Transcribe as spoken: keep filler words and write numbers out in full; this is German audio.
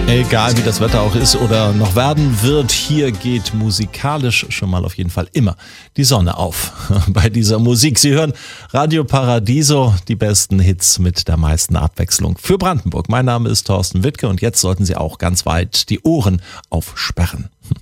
Egal wie das Wetter auch ist oder noch werden wird, hier geht musikalisch schon mal auf jeden Fall immer die Sonne auf bei dieser Musik. Sie hören Radio Paradiso, die besten Hits mit der meisten Abwechslung für Brandenburg. Mein Name ist Thorsten Wittke und jetzt sollten Sie auch ganz weit die Ohren aufsperren.